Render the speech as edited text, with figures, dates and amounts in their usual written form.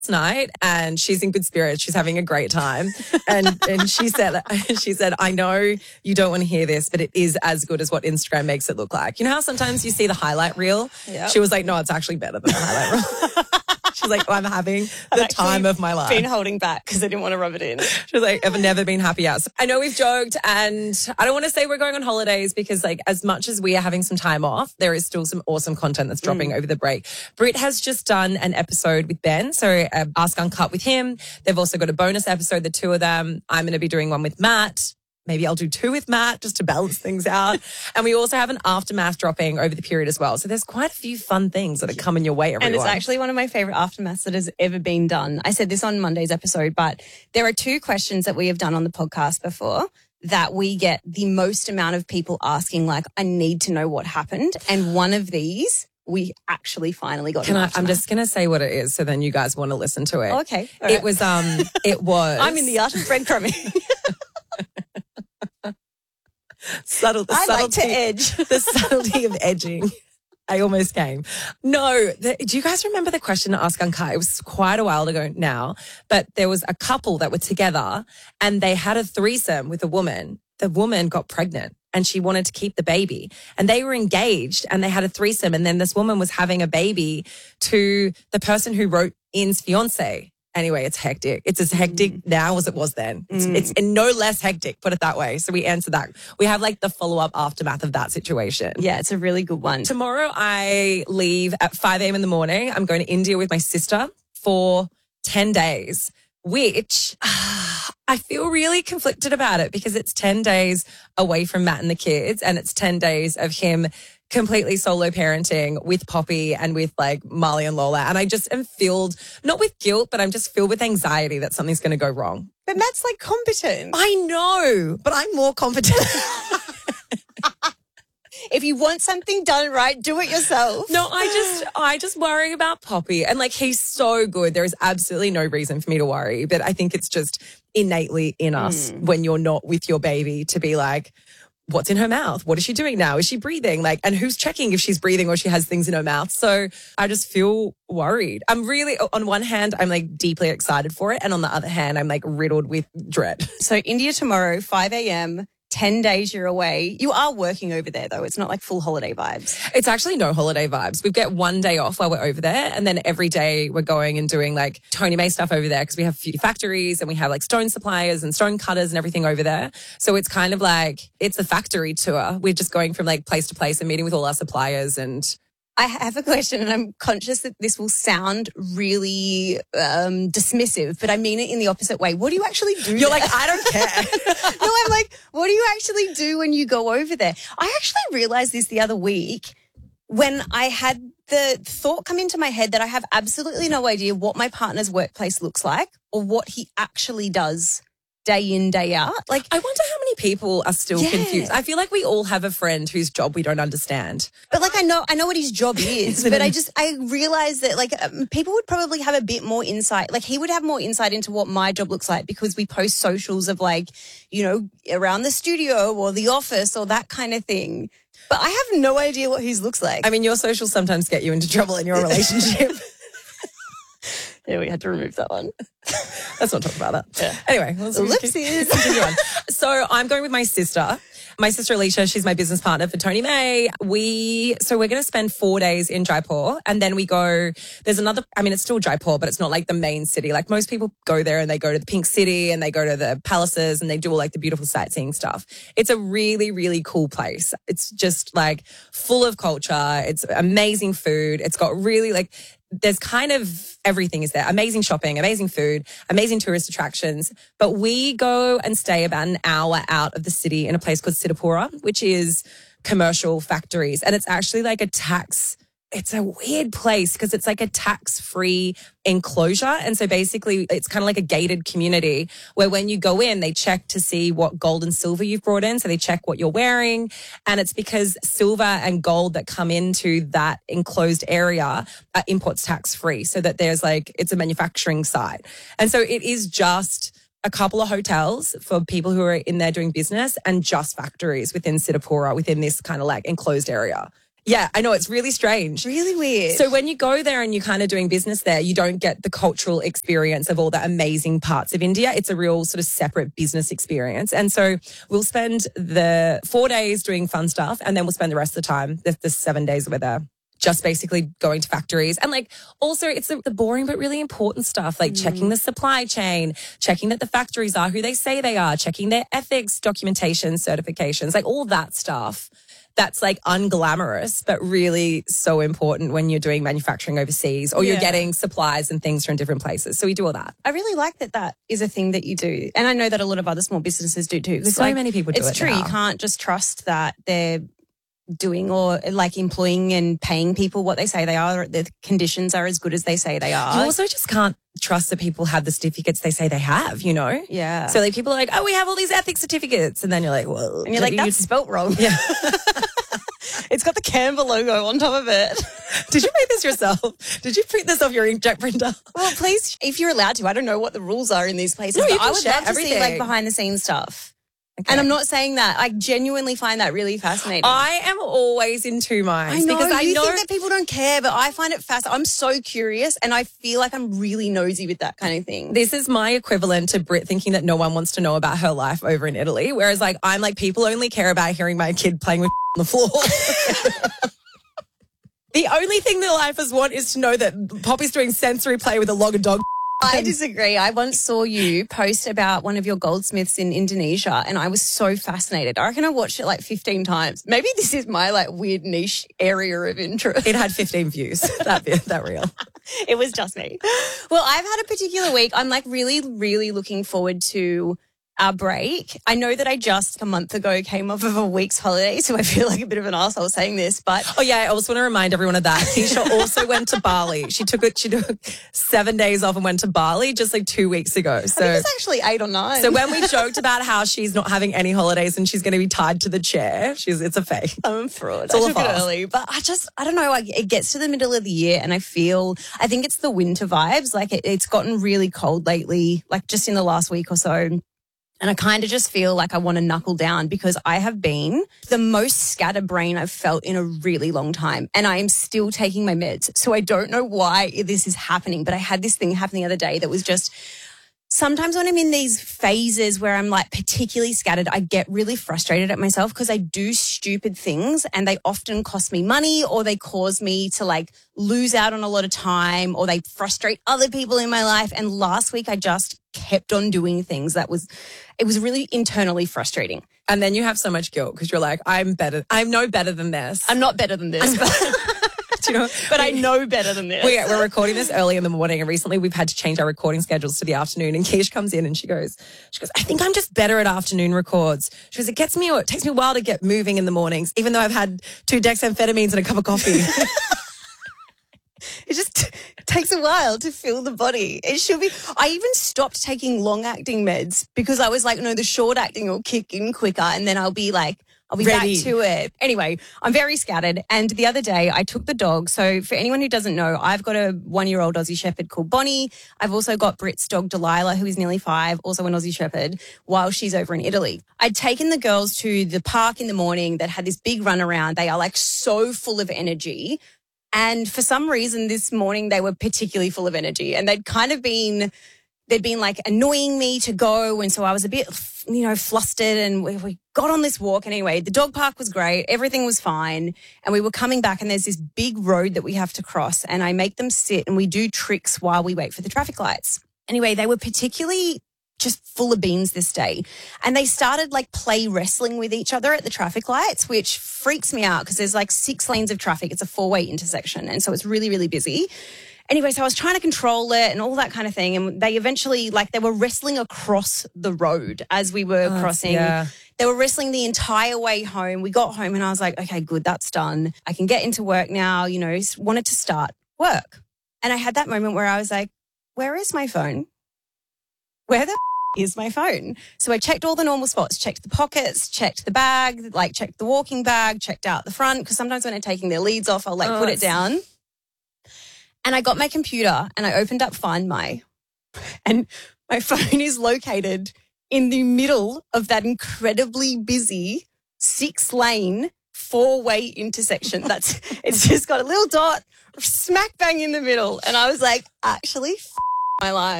night and she's in good spirits. She's having a great time. And she said, I know you don't want to hear this, but it is as good as what Instagram makes it look like. You know how sometimes you see the highlight reel? Yep. She was like, no, it's actually better than the highlight reel. She's like, I'm having the time of my life. Been holding back because I didn't want to rub it in. She was like, I've never been happier. So I know we've joked and I don't want to say we're going on holidays because like as much as we are having some time off, there is still some awesome content that's dropping over the break. Britt has just done an episode with Ben. So Ask Uncut with him. They've also got a bonus episode, the two of them. I'm going to be doing one with Matt. Maybe I'll do two with Matt just to balance things out. And we also have an aftermath dropping over the period as well. So there's quite a few fun things that are coming your way, everyone. And it's actually one of my favourite aftermaths that has ever been done. I said this on Monday's episode, but there are two questions that we have done on the podcast before that we get the most amount of people asking, like, I need to know what happened. And one of these we actually finally got. I'm just going to say what it is so then you guys want to listen to it. Oh, okay. All right. It was. I'm in the art of breadcrumbing. I like to edge. The subtlety of edging. I almost came. No, do you guys remember the question to Ask Uncut? It was quite a while ago now, but there was a couple that were together and they had a threesome with a woman. The woman got pregnant and she wanted to keep the baby and they were engaged and they had a threesome. And then this woman was having a baby to the person who wrote in's fiance. Anyway, it's hectic. It's as hectic now as it was then. It's no less hectic, put it that way. So we answer that. We have like the follow-up aftermath of that situation. Yeah, it's a really good one. Tomorrow I leave at 5 a.m. in the morning. I'm going to India with my sister for 10 days, which I feel really conflicted about it because it's 10 days away from Matt and the kids and it's 10 days of him completely solo parenting with Poppy and with like Marley and Lola. And I just am filled, not with guilt, but I'm just filled with anxiety that something's going to go wrong. But Matt's like competent. I know, but I'm more competent. If you want something done right, do it yourself. No, I just worry about Poppy. And like, he's so good. There is absolutely no reason for me to worry. But I think it's just innately in us when you're not with your baby to be like, what's in her mouth? What is she doing now? Is she breathing? Like, and who's checking if she's breathing or she has things in her mouth? So I just feel worried. I'm really, on one hand, I'm like deeply excited for it. And on the other hand, I'm like riddled with dread. So India tomorrow, 5 a.m., 10 days you're away. You are working over there though. It's not like full holiday vibes. It's actually no holiday vibes. We get one day off while we're over there. And then every day we're going and doing like Tony May stuff over there because we have a few factories and we have like stone suppliers and stone cutters and everything over there. So it's kind of like, it's a factory tour. We're just going from like place to place and meeting with all our suppliers. And I have a question and I'm conscious that this will sound really dismissive, but I mean it in the opposite way. What do you actually do? You're like, I don't care. No, I'm like, what do you actually do when you go over there? I actually realized this the other week when I had the thought come into my head that I have absolutely no idea what my partner's workplace looks like or what he actually does day in, day out. Like, I wonder how many people are still confused. I feel like we all have a friend whose job we don't understand. But like, I know what his job is, but I realize that like people would probably have a bit more insight. Like he would have more insight into what my job looks like because we post socials of like, you know, around the studio or the office or that kind of thing. But I have no idea what his looks like. I mean, your socials sometimes get you into trouble in your relationship. Yeah, we had to remove that one. Let's not talk about that. Yeah. Anyway, let's continue on. So I'm going with my sister. My sister Alicia, she's my business partner for Tony May. We're going to spend 4 days in Jaipur and then we go, there's another, I mean, it's still Jaipur, but it's not like the main city. Like most people go there and they go to the Pink City and they go to the palaces and they do all like the beautiful sightseeing stuff. It's a really, really cool place. It's just like full of culture. It's amazing food. It's got really like, there's kind of everything is there. Amazing shopping, amazing food, amazing tourist attractions. But we go and stay about an hour out of the city in a place called Siddhapura, which is commercial factories. And it's actually like it's a weird place because it's like a tax-free enclosure. And so basically it's kind of like a gated community where when you go in, they check to see what gold and silver you've brought in. So they check what you're wearing. And it's because silver and gold that come into that enclosed area are imports tax-free so that there's like, it's a manufacturing site. And so it is just a couple of hotels for people who are in there doing business and just factories within Siddhapura, within this kind of like enclosed area. Yeah, I know. It's really strange. Really weird. So when you go there and you're kind of doing business there, you don't get the cultural experience of all the amazing parts of India. It's a real sort of separate business experience. And so we'll spend the 4 days doing fun stuff, and then we'll spend the rest of the time, the 7 days we're there, just basically going to factories. And like, also it's the boring but really important stuff, like checking the supply chain, checking that the factories are who they say they are, checking their ethics, documentation, certifications, like all that stuff. That's like unglamorous, but really so important when you're doing manufacturing overseas or you're getting supplies and things from different places. So we do all that. I really like that is a thing that you do. And I know that a lot of other small businesses do too. So many people do it. It's true. Now. You can't just trust that they're doing or like employing and paying people what they say they are. The conditions are as good as they say they are. You also just can't trust that people have the certificates they say they have, you know? Yeah. So like people are like, oh, we have all these ethics certificates. And then you're like, well. And you're like, that's spelt wrong. Yeah. It's got the Canva logo on top of it. Did you make this yourself? Did you print this off your inkjet printer? Well, please, if you're allowed to. I don't know what the rules are in these places. No, you but can I would share love to everything. see like behind the scenes stuff. Okay. And I'm not saying that. I genuinely find that really fascinating. I am always in two minds. I know, because I you know think that people don't care, but I find it fascinating. I'm so curious and I feel like I'm really nosy with that kind of thing. this is my equivalent to Brit thinking that no one wants to know about her life over in Italy. Whereas like, I'm like, people only care about hearing my kid playing with on the floor. The only thing the lifers want is to know that Poppy's doing sensory play with a log of dog. I disagree. I once saw you post about one of your goldsmiths in Indonesia and I was so fascinated. I reckon I watched it like 15 times. Maybe this is my like weird niche area of interest. It had 15 views, that reel. It was just me. Well, I've had a particular week. I'm like really, really looking forward to our break. I know that I just a month ago came off of a week's holiday, so I feel like a bit of an arsehole saying this, but... Oh, yeah, I also want to remind everyone of that. Keisha also went to Bali. She took 7 days off and went to Bali just like 2 weeks ago. So I think it's actually 8 or 9. So when we joked about how she's not having any holidays and she's going to be tied to the chair, it's a fake. I'm a fraud. It's all I took a it farce. early, but I don't know, it gets to the middle of the year and I think it's the winter vibes. Like it's gotten really cold lately, like just in the last week or so. And I kind of just feel like I want to knuckle down because I have been the most scatterbrain I've felt in a really long time. And I am still taking my meds. So I don't know why this is happening, but I had this thing happen the other day that was just... Sometimes when I'm in these phases where I'm like particularly scattered, I get really frustrated at myself because I do stupid things and they often cost me money or they cause me to like lose out on a lot of time or they frustrate other people in my life. And last week I just kept on doing things it was really internally frustrating. And then you have so much guilt because you're like, I'm no better than this. I'm not better than this, Do you know? but I know better than this. We're recording this early in the morning and recently we've had to change our recording schedules to the afternoon and Keish comes in and she goes, I think I'm just better at afternoon records. She goes, it takes me a while to get moving in the mornings, even though I've had 2 dexamphetamines and a cup of coffee. It just takes a while to feel the body. It should be. I even stopped taking long-acting meds because I was like, no, the short-acting will kick in quicker and then I'll be ready. Back to it. Anyway, I'm very scattered. And the other day I took the dog. So for anyone who doesn't know, I've got a 1-year-old Aussie Shepherd called Bonnie. I've also got Brit's dog Delilah, who is nearly 5, also an Aussie Shepherd, while she's over in Italy. I'd taken the girls to the park in the morning that had this big run around. They are like so full of energy. And for some reason this morning they were particularly full of energy and they'd been like annoying me to go. And so I was a bit, flustered and we got on this walk. And anyway, the dog park was great. Everything was fine. And we were coming back and there's this big road that we have to cross and I make them sit and we do tricks while we wait for the traffic lights. Anyway, they were particularly just full of beans this day. And they started like play wrestling with each other at the traffic lights, which freaks me out because there's like 6 lanes of traffic. It's a 4-way intersection. And so it's really, really busy. Anyway, so I was trying to control it and all that kind of thing. And they eventually, they were wrestling across the road as we were crossing. Yeah. They were wrestling the entire way home. We got home and I was like, okay, good, that's done. I can get into work now, wanted to start work. And I had that moment where I was like, where is my phone? Where the is my phone? So I checked all the normal spots, checked the pockets, checked the bag, checked the walking bag, checked out the front. Because sometimes when I'm taking their leads off, I'll put it down. And I got my computer and I opened up Find My. And my phone is located in the middle of that incredibly busy 6-lane four-way intersection. It's just got a little dot smack bang in the middle. And I was like, actually, my life.